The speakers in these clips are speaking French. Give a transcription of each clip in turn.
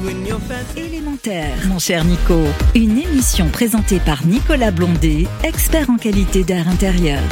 Élémentaire, mon cher Nico. Une émission présentée par Nicolas Blondet, expert en qualité d'air intérieur.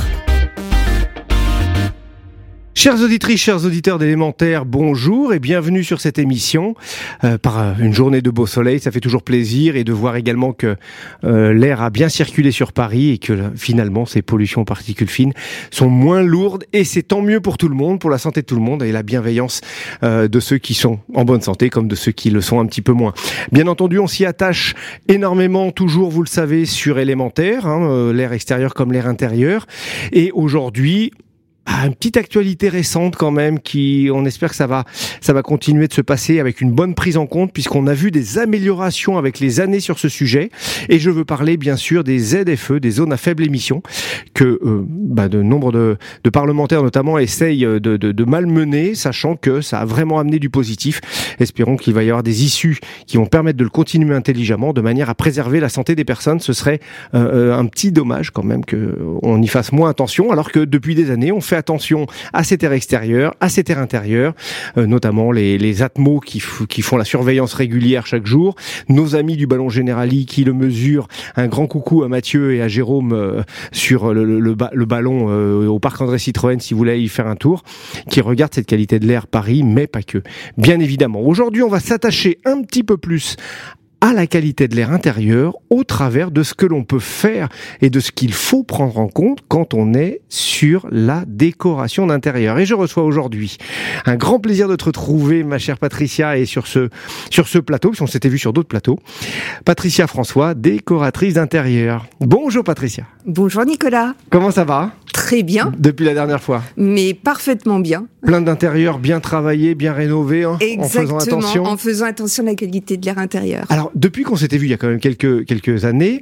Chères auditrices, chers auditeurs d'Élémentaire, bonjour et bienvenue sur cette émission. Par une journée de beau soleil, ça fait toujours plaisir, et de voir également que l'air a bien circulé sur Paris et que finalement ces pollutions aux particules fines sont moins lourdes, et c'est tant mieux pour tout le monde, pour la santé de tout le monde et la bienveillance de ceux qui sont en bonne santé comme de ceux qui le sont un petit peu moins. Bien entendu, on s'y attache énormément, toujours, vous le savez, sur Élémentaire, l'air extérieur comme l'air intérieur. Et aujourd'hui, une petite actualité récente quand même, on espère que ça va continuer de se passer avec une bonne prise en compte, puisqu'on a vu des améliorations avec les années sur ce sujet. Et je veux parler bien sûr des ZFE, des zones à faible émission, que de nombre de parlementaires notamment essayent de malmener, sachant que ça a vraiment amené du positif. Espérons qu'il va y avoir des issues qui vont permettre de le continuer intelligemment, de manière à préserver la santé des personnes. Ce serait un petit dommage quand même qu'on y fasse moins attention, alors que depuis des années on fait attention à cet air extérieur, à cet air intérieur, notamment les Atmos qui font la surveillance régulière chaque jour, nos amis du Ballon Generali qui le mesurent. Un grand coucou à Mathieu et à Jérôme sur le ballon au parc André Citroën, si vous voulez y faire un tour, qui regardent cette qualité de l'air Paris, mais pas que. Bien évidemment, aujourd'hui on va s'attacher un petit peu plus à la qualité de l'air intérieur au travers de ce que l'on peut faire et de ce qu'il faut prendre en compte quand on est sur la décoration d'intérieur. Et je reçois aujourd'hui un grand plaisir de te retrouver, ma chère Patricia, et sur ce plateau, puisqu'on s'était vu sur d'autres plateaux. Patricia François, décoratrice d'intérieur. Bonjour Patricia. Bonjour Nicolas. Comment ça va ? Très bien. Depuis la dernière fois. Mais parfaitement bien. Plein d'intérieurs bien travaillés, bien rénovés, Exactement, en faisant attention à la qualité de l'air intérieur. Alors, depuis qu'on s'était vu il y a quand même quelques années,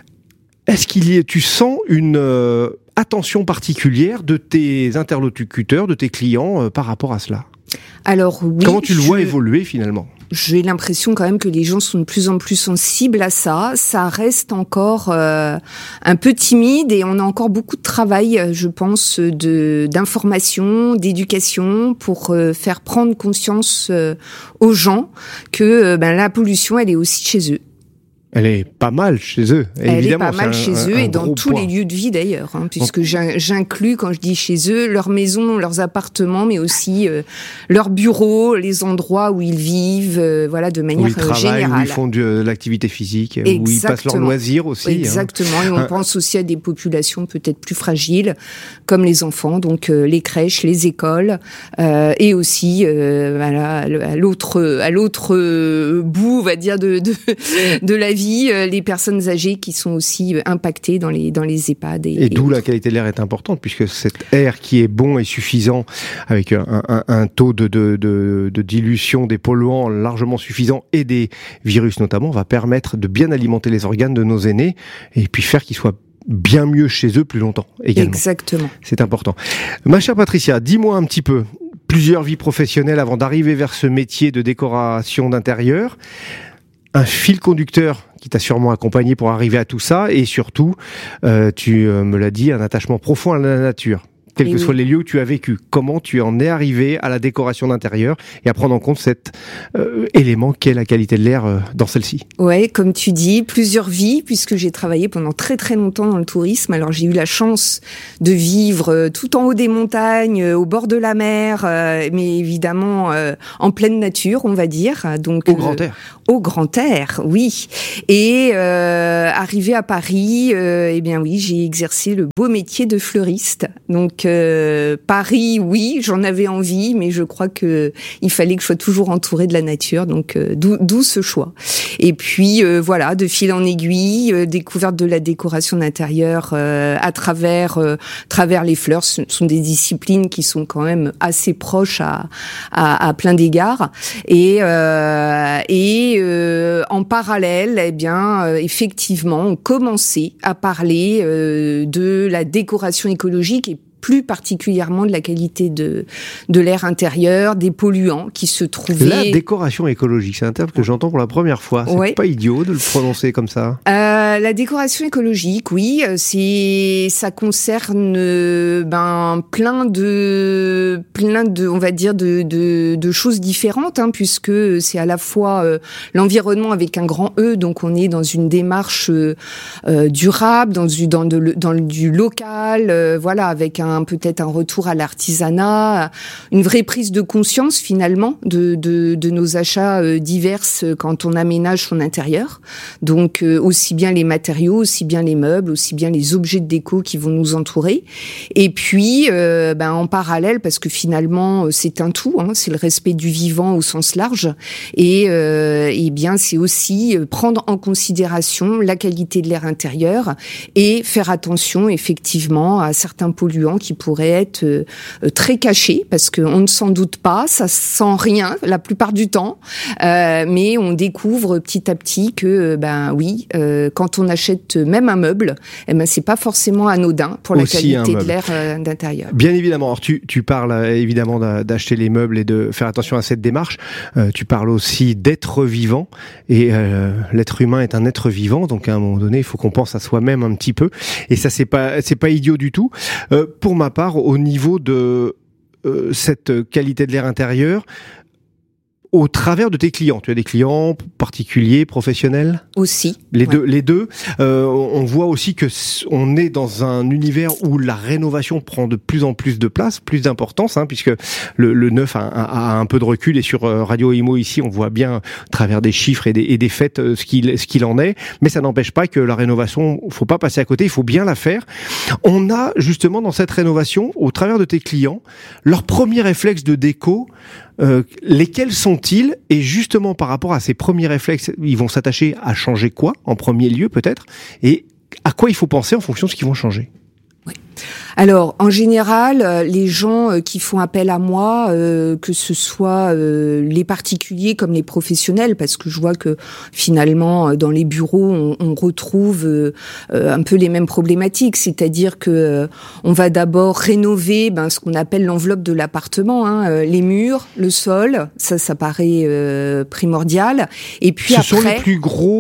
tu sens une attention particulière de tes interlocuteurs, de tes clients par rapport à cela ? Alors oui. Comment tu le vois évoluer finalement ? J'ai l'impression quand même que les gens sont de plus en plus sensibles à ça. Ça reste encore un peu timide, et on a encore beaucoup de travail, je pense, d'information, d'éducation, pour faire prendre conscience aux gens que la pollution, elle est aussi chez eux. Elle est pas mal chez eux, évidemment. Elle est pas mal chez eux, et dans tous les lieux de vie d'ailleurs, puisque j'inclus, quand je dis chez eux, leurs maisons, leurs appartements, mais aussi leurs bureaux, les endroits où ils vivent, de manière générale. Où ils font de l'activité physique, où ils passent leurs loisirs aussi. Exactement, et on pense aussi à des populations peut-être plus fragiles, comme les enfants, donc les crèches, les écoles, et aussi à l'autre bout, on va dire, de la vie, les personnes âgées qui sont aussi impactées dans les EHPAD. Et d'où la qualité de l'air est importante, puisque cet air qui est bon et suffisant, avec un taux de dilution des polluants largement suffisant, et des virus notamment, va permettre de bien alimenter les organes de nos aînés, et puis faire qu'ils soient bien mieux chez eux plus longtemps également. Exactement. C'est important. Ma chère Patricia, dis-moi un petit peu, plusieurs vies professionnelles avant d'arriver vers ce métier de décoration d'intérieur. Un fil conducteur qui t'a sûrement accompagné pour arriver à tout ça, et surtout, tu me l'as dit, un attachement profond à la nature. Quels que soient les lieux où tu as vécu, comment tu en es arrivé à la décoration d'intérieur et à prendre en compte cet élément qu'est la qualité de l'air dans celle-ci. Ouais, comme tu dis, plusieurs vies, puisque j'ai travaillé pendant très très longtemps dans le tourisme. Alors j'ai eu la chance de vivre tout en haut des montagnes, au bord de la mer, mais évidemment en pleine nature, on va dire. Donc au grand air. Au grand air, oui. Et arrivé à Paris, oui, j'ai exercé le beau métier de fleuriste. Donc Paris, oui, j'en avais envie, mais je crois que il fallait que je sois toujours entourée de la nature, donc d'où ce choix. Et puis de fil en aiguille, découverte de la décoration d'intérieur à travers les fleurs. Ce sont des disciplines qui sont quand même assez proches à plein d'égards. Et en parallèle, effectivement, on commençait à parler de la décoration écologique, et plus particulièrement de la qualité de l'air intérieur, des polluants qui se trouvaient... La décoration écologique, c'est un terme que j'entends pour la première fois. C'est pas idiot de le prononcer comme ça. La décoration écologique, oui, ça concerne plein de on va dire de choses différentes, puisque c'est à la fois l'environnement avec un grand E, donc on est dans une démarche durable, dans du local, voilà, avec peut-être un retour à l'artisanat, une vraie prise de conscience finalement de nos achats divers quand on aménage son intérieur. Donc aussi bien les matériaux, aussi bien les meubles, aussi bien les objets de déco qui vont nous entourer. Et puis en parallèle, parce que finalement c'est un tout, c'est le respect du vivant au sens large, et bien c'est aussi prendre en considération la qualité de l'air intérieur et faire attention effectivement à certains polluants qui pourraient être très cachés, parce qu'on ne s'en doute pas, ça sent rien la plupart du temps, mais on découvre petit à petit que quand on achète même un meuble, c'est pas forcément anodin pour la qualité de l'air d'intérieur. Bien évidemment. Alors tu parles évidemment d'acheter les meubles et de faire attention à cette démarche. Tu parles aussi d'être vivant, et l'être humain est un être vivant, donc à un moment donné il faut qu'on pense à soi-même un petit peu, et ça c'est pas idiot du tout. Pour ma part, au niveau de cette qualité de l'air intérieur, au travers de tes clients, tu as des clients particuliers, professionnels aussi. Les deux. On voit aussi que on est dans un univers où la rénovation prend de plus en plus de place, plus d'importance, puisque le neuf a un peu de recul, et sur Radio Imo ici, on voit bien, à travers des chiffres et des faits, ce qu'il en est. Mais ça n'empêche pas que la rénovation, faut pas passer à côté, il faut bien la faire. On a justement dans cette rénovation, au travers de tes clients, leur premier réflexe de déco. Lesquels sont-ils? Et justement, par rapport à ces premiers réflexes, ils vont s'attacher à changer quoi, en premier lieu peut-être? Et à quoi il faut penser en fonction de ce qu'ils vont changer? Oui. Alors, en général, les gens qui font appel à moi, que ce soit les particuliers comme les professionnels, parce que je vois que finalement, dans les bureaux, on retrouve un peu les mêmes problématiques, c'est-à-dire que on va d'abord rénover ce qu'on appelle l'enveloppe de l'appartement, les murs, le sol, ça paraît primordial. Et puis ce sont le plus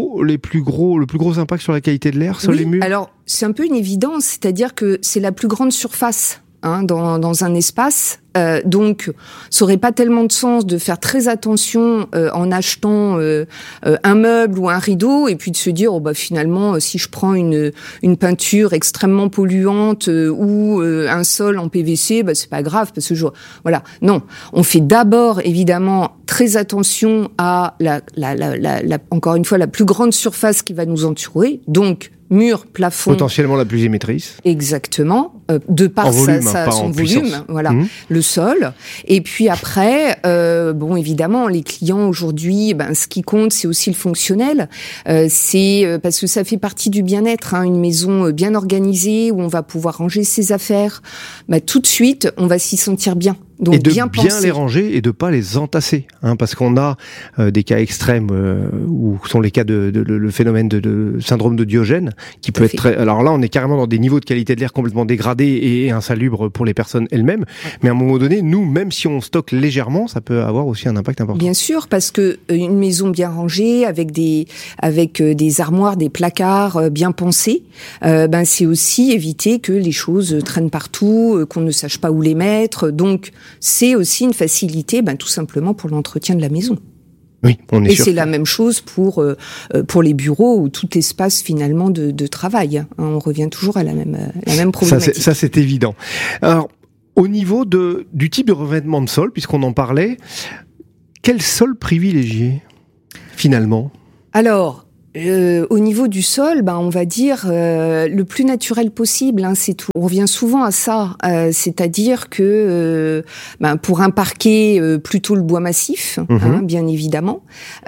gros impact sur la qualité de l'air, sur les murs. Alors, c'est un peu une évidence, c'est-à-dire que c'est la plus grande surface dans un espace. Donc, ça aurait pas tellement de sens de faire très attention en achetant un meuble ou un rideau, et puis de se dire finalement si je prends une peinture extrêmement polluante ou un sol en PVC, c'est pas grave parce que voilà. Non, on fait d'abord évidemment très attention à encore une fois la plus grande surface qui va nous entourer, donc mur, plafond. Potentiellement la plus émettrice. Exactement, de par son volume, voilà. Le sol. Et puis après, évidemment, les clients aujourd'hui, ce qui compte, c'est aussi le fonctionnel. C'est parce que ça fait partie du bien-être, une maison bien organisée où on va pouvoir ranger ses affaires. Tout de suite, on va s'y sentir bien. Donc, et de bien les ranger et de pas les entasser, parce qu'on a des cas extrêmes où sont les cas le phénomène de syndrome de Diogène qui peut être très... Alors là, on est carrément dans des niveaux de qualité de l'air complètement dégradés et insalubres pour les personnes elles-mêmes. Ouais. Mais à un moment donné, nous, même si on stocke légèrement, ça peut avoir aussi un impact important. Bien sûr, parce que une maison bien rangée avec des armoires, des placards bien pensés, c'est aussi éviter que les choses traînent partout, qu'on ne sache pas où les mettre. Donc c'est aussi une facilité, tout simplement pour l'entretien de la maison. Oui, on est sûr. Et c'est la même chose pour les bureaux ou tout espace finalement de travail. On revient toujours à la même problématique. Ça c'est évident. Alors, au niveau du type de revêtement de sol, puisqu'on en parlait, quel sol privilégier finalement? Alors, au niveau du sol, on va dire le plus naturel possible, c'est tout. On revient souvent à ça, c'est-à-dire que pour un parquet, plutôt le bois massif, bien évidemment.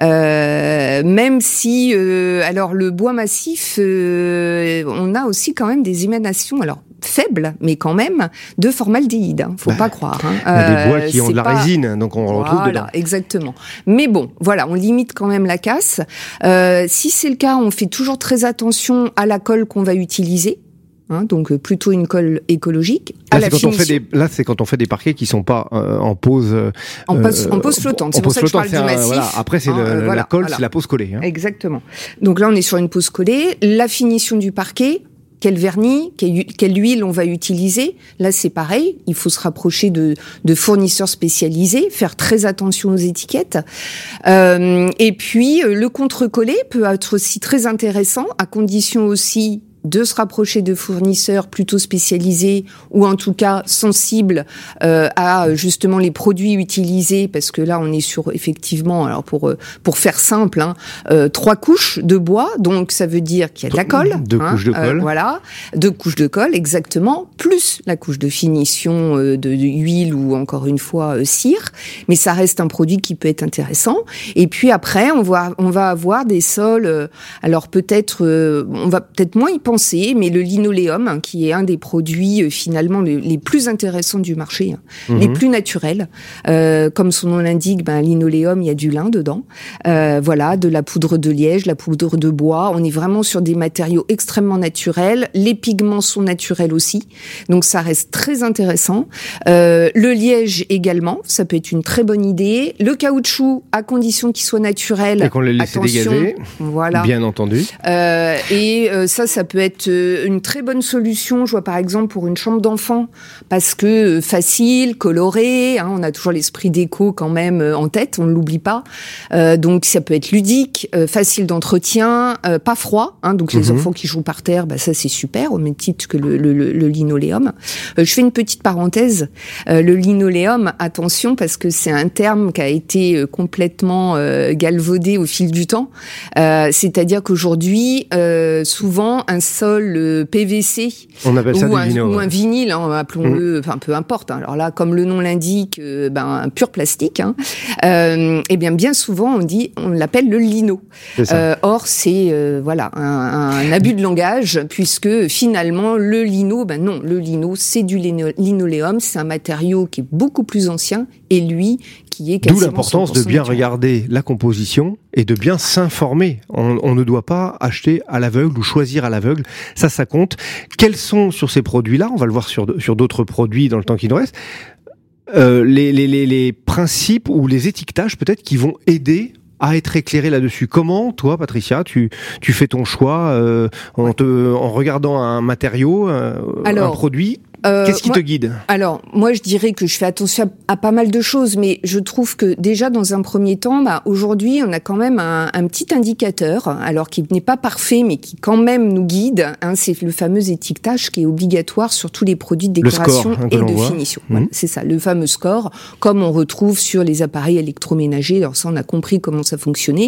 Même si, alors le bois massif, on a aussi quand même des émanations, alors faibles, mais quand même de formaldéhyde. Faut pas croire. Il y a des bois qui ont de la résine, donc on retrouve dedans. Exactement. Mais bon, voilà, on limite quand même la casse. Si c'est le cas, on fait toujours très attention à la colle qu'on va utiliser. donc plutôt une colle écologique. Là, c'est quand on fait des parquets qui sont pas en pose en pose flottante. C'est pour ça que je parle du massif. Voilà. Après, c'est la colle, c'est la pose collée. Exactement. Donc là, on est sur une pose collée. La finition du parquet. Quel vernis, quelle huile on va utiliser. Là, c'est pareil. Il faut se rapprocher de fournisseurs spécialisés, faire très attention aux étiquettes. Et puis, le contre-collé peut être aussi très intéressant, à condition aussi de se rapprocher de fournisseurs plutôt spécialisés ou en tout cas sensibles à justement les produits utilisés, parce que là on est sur effectivement, alors pour faire simple, 3 couches de bois, donc ça veut dire qu'il y a de la colle, 2 couches de colle, voilà, 2 couches de colle exactement, plus la couche de finition de huile ou encore une fois cire, mais ça reste un produit qui peut être intéressant. Et puis après on va avoir des sols, alors peut-être on va peut-être moins y penser, mais le linoléum, qui est un des produits finalement les plus intéressants du marché, les plus naturels. Comme son nom l'indique, linoléum, il y a du lin dedans. Voilà, de la poudre de liège, la poudre de bois. On est vraiment sur des matériaux extrêmement naturels. Les pigments sont naturels aussi, donc ça reste très intéressant. Le liège également, ça peut être une très bonne idée. Le caoutchouc, à condition qu'il soit naturel. Et qu'on le laisse dégazer, voilà. Bien entendu. Et ça peut être une très bonne solution, je vois par exemple pour une chambre d'enfant, parce que facile, coloré, on a toujours l'esprit déco quand même en tête, on ne l'oublie pas. Donc ça peut être ludique, facile d'entretien, pas froid, donc les enfants qui jouent par terre, ça c'est super, au même titre que le linoléum. Je fais une petite parenthèse, le linoléum, attention, parce que c'est un terme qui a été complètement galvaudé au fil du temps, c'est-à-dire qu'aujourd'hui, souvent un sol PVC, on appelle ça ou un vinyle, appelons-le, peu importe. Alors là, comme le nom l'indique, un pur plastique. Bien souvent on l'appelle le lino. Or c'est un abus de langage, puisque finalement le lino, non, le lino c'est du linoléum, c'est un matériau qui est beaucoup plus ancien et lui qui est quasiment 100% D'où l'importance de bien regarder la composition et de bien s'informer. On ne doit pas acheter à l'aveugle ou choisir à l'aveugle. Ça compte. Quels sont sur ces produits-là, on va le voir sur d'autres produits dans le temps qui nous reste, les principes ou les étiquetages peut-être qui vont aider à être éclairé là-dessus. Comment, toi, Patricia, tu fais ton choix en regardant un matériau, un produit? Qu'est-ce qui te guide ? Alors, moi, je dirais que je fais attention à pas mal de choses, mais je trouve que déjà, dans un premier temps, aujourd'hui, on a quand même un petit indicateur, alors qui n'est pas parfait, mais qui quand même nous guide. C'est le fameux étiquetage qui est obligatoire sur tous les produits de décoration et de finition. Voilà, c'est ça, le fameux score, comme on retrouve sur les appareils électroménagers. Alors ça, on a compris comment ça fonctionnait.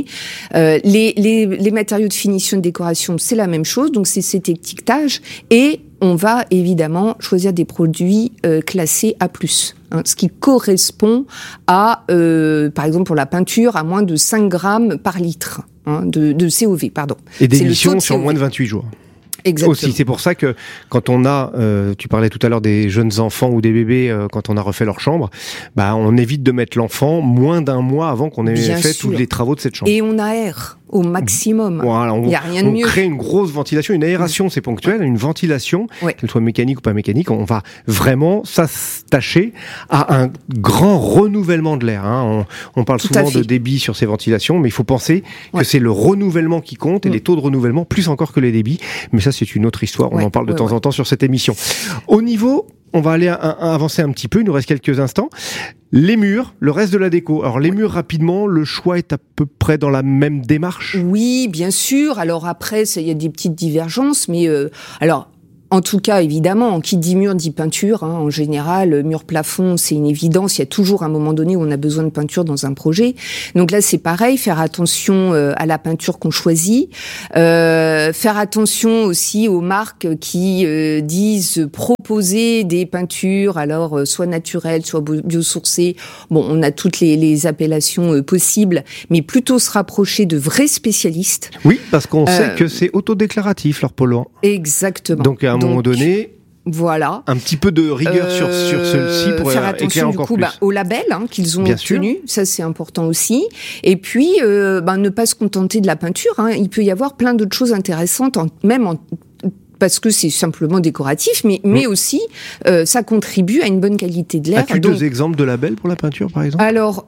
Les matériaux de finition et de décoration, c'est la même chose. Donc, c'est cet étiquetage et on va évidemment choisir des produits classés A+, ce qui correspond à, par exemple pour la peinture, à moins de 5 grammes par litre de COV, pardon. Et d'émissions sur moins de 28 jours. Exactement. Aussi, c'est pour ça que quand on a, tu parlais tout à l'heure des jeunes enfants ou des bébés, quand on a refait leur chambre, on évite de mettre l'enfant moins d'un mois avant qu'on ait fait tous les travaux de cette chambre. Et on aère au maximum. Voilà, il n'y a rien de mieux. On crée une grosse ventilation, une aération, c'est ponctuel, une ventilation, qu'elle soit mécanique ou pas mécanique, on va vraiment s'attacher à un grand renouvellement de l'air. On parle souvent de débit sur ces ventilations, mais il faut penser que c'est le renouvellement qui compte et les taux de renouvellement, plus encore que les débits. Mais ça, c'est une autre histoire. On en parle de temps en temps sur cette émission. Au niveau, on va aller avancer un petit peu, il nous reste quelques instants. Les murs, le reste de la déco. Alors les murs, rapidement, le choix est à peu près dans la même démarche ? Oui, bien sûr. Alors après, il y a des petites divergences, mais en tout cas, évidemment, qui dit mur dit peinture. En général, mur-plafond, c'est une évidence. Il y a toujours un moment donné où on a besoin de peinture dans un projet. Donc là, c'est pareil, faire attention à la peinture qu'on choisit. Faire attention aussi aux marques qui disent proposer des peintures, alors soit naturelles, soit biosourcées. Bon, on a toutes les appellations possibles, mais plutôt se rapprocher de vrais spécialistes. Oui, parce qu'on sait que c'est autodéclaratif, leur polluant. Exactement. Donc à un moment donné, voilà, un petit peu de rigueur sur celle-ci pour faire attention du coup au label qu'ils ont obtenu, ça c'est important aussi. Et puis ne pas se contenter de la peinture, il peut y avoir plein d'autres choses intéressantes, même parce que c'est simplement décoratif, mais aussi ça contribue à une bonne qualité de l'air. As-tu deux exemples de labels pour la peinture, par exemple? Alors,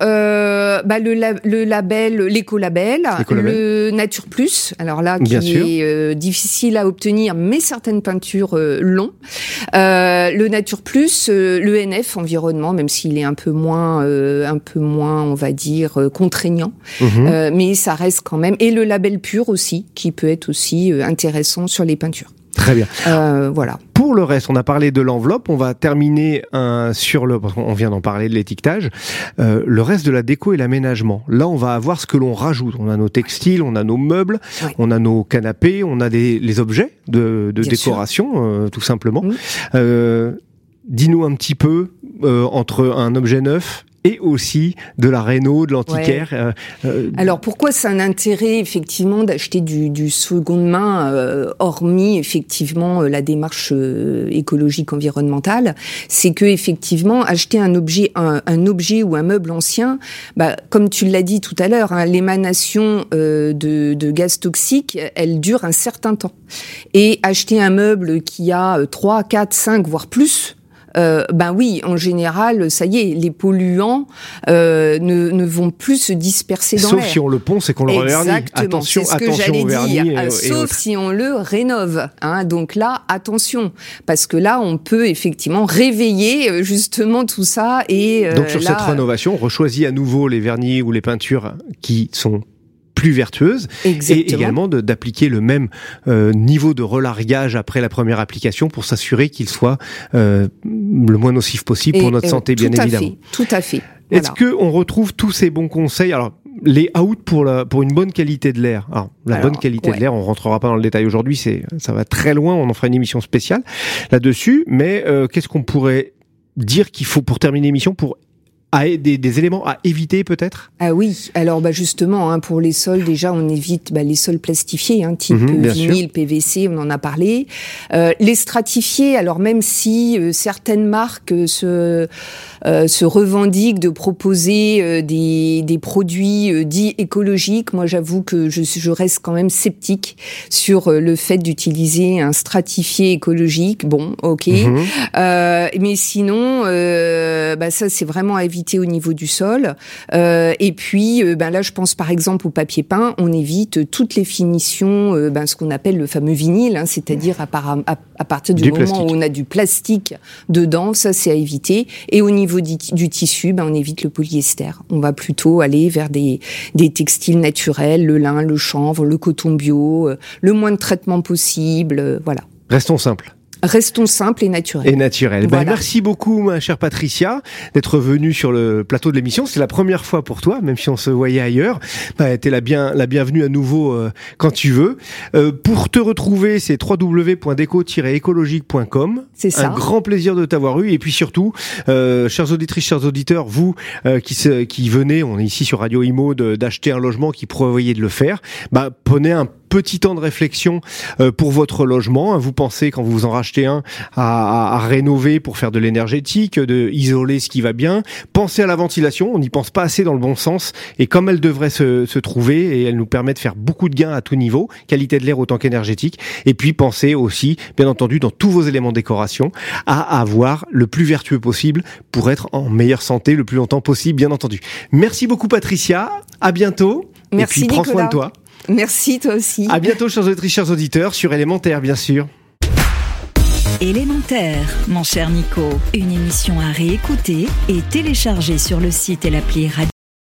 le label, l'écolabel, le Nature Plus. Alors là, qui est difficile à obtenir, mais certaines peintures l'ont. Le Nature Plus, l'ENF environnement, même s'il est un peu moins, on va dire, contraignant, mais ça reste quand même. Et le label Pur aussi, qui peut être aussi intéressant sur les peintures. Très bien. Voilà. Pour le reste, on a parlé de l'enveloppe, on va terminer on vient d'en parler de l'étiquetage, le reste de la déco et l'aménagement. Là, on va avoir ce que l'on rajoute. On a nos textiles, on a nos meubles, on a nos canapés, on a les objets de décoration, tout simplement. Dis-nous un petit peu, entre un objet neuf et aussi de la réno, de l'antiquaire. Alors pourquoi c'est un intérêt effectivement d'acheter du seconde main, hormis effectivement la démarche écologique environnementale, c'est que effectivement acheter un objet ou un meuble ancien, comme tu l'as dit tout à l'heure, l'émanation de gaz toxiques, elle dure un certain temps. Et acheter un meuble qui a 3, 4, 5 voire plus, oui, en général, ça y est, les polluants ne vont plus se disperser dans l'air. Sauf si on le ponce et qu'on le revernit. Attention, c'est ce que j'allais dire. Sauf si on le rénove. Donc là, attention, parce que là, on peut effectivement réveiller justement tout ça. Et donc sur cette rénovation, on rechoisit à nouveau les vernis ou les peintures qui sont plus vertueuse. Exactement. Et également d'appliquer le même niveau de relargage après la première application pour s'assurer qu'il soit le moins nocif possible pour notre santé, bien évidemment. Tout à fait. Est-ce qu'on retrouve tous ces bons conseils? Alors, les outs pour une bonne qualité de l'air. Alors, bonne qualité de l'air, on rentrera pas dans le détail aujourd'hui, ça va très loin, on en fera une émission spéciale là-dessus, mais qu'est-ce qu'on pourrait dire qu'il faut pour terminer l'émission pour des éléments à éviter peut-être? Ah oui, alors justement, pour les sols, déjà on évite les sols plastifiés, type vinyle, PVC, on en a parlé. Les stratifiés, alors même si certaines marques se revendiquent de proposer des produits dits écologiques, moi j'avoue que je reste quand même sceptique sur le fait d'utiliser un stratifié écologique. Bon, ok. Mais sinon, ça c'est vraiment à éviter au niveau du sol. Et puis, là, je pense par exemple au papier peint, on évite toutes les finitions, ce qu'on appelle le fameux vinyle, c'est-à-dire à partir du moment plastique. où on a du plastique dedans, ça c'est à éviter. Et au niveau du tissu, on évite le polyester. On va plutôt aller vers des textiles naturels, le lin, le chanvre, le coton bio, le moins de traitement possible, voilà. Restons simples. Restons simples et naturels. Voilà. Merci beaucoup, ma chère Patricia, d'être venue sur le plateau de l'émission. C'est la première fois pour toi, même si on se voyait ailleurs. T'es la bienvenue à nouveau quand tu veux. Pour te retrouver, c'est www.déco-écologique.com. C'est ça. Un grand plaisir de t'avoir eu. Et puis surtout, chères auditrices, chers auditeurs, vous qui venez, on est ici sur Radio Imo, d'acheter un logement, qui prévoyez de le faire, prenez un petit temps de réflexion pour votre logement. Vous pensez, quand vous vous en rachetez un, à rénover pour faire de l'énergétique, de isoler ce qui va bien. Pensez à la ventilation, on n'y pense pas assez dans le bon sens, et comme elle devrait se trouver, et elle nous permet de faire beaucoup de gains à tout niveau, qualité de l'air autant qu'énergétique. Et puis pensez aussi, bien entendu, dans tous vos éléments de décoration, à avoir le plus vertueux possible pour être en meilleure santé le plus longtemps possible, bien entendu. Merci beaucoup Patricia, à bientôt. Merci, et puis prends Nicolas. soin de toi. Merci, toi aussi. À bientôt, chers auditrices, chers auditeurs, sur Élémentaire, bien sûr. Élémentaire, mon cher Nico. Une émission à réécouter et télécharger sur le site et l'appli Radio.